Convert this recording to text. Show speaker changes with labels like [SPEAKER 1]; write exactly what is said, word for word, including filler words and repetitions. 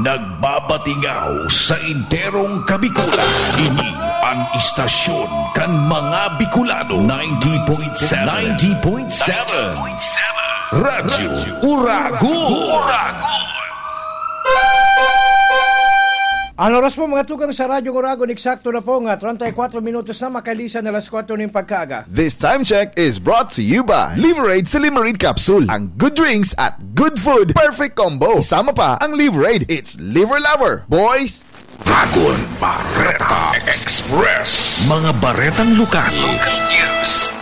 [SPEAKER 1] nagbabatingaw sa enterong Kabikulan. Ini ang istasyon kan mga Bicolano. ninety point seven ninety point seven Radyo Uragon. Uragon.
[SPEAKER 2] Ang oras po mga tugang sa Radyo Uragon, eksakto na po nga thirty-four minutos na makalisan na alas four ng pagkaaga.
[SPEAKER 3] This time check is brought to you by Liverade sa Limerade Capsule. Ang good drinks at good food, perfect combo. Isama pa ang Liverade. It's Liver Lover. Boys!
[SPEAKER 1] Dragon Bareta Express. Mga baretang lokal. Local news.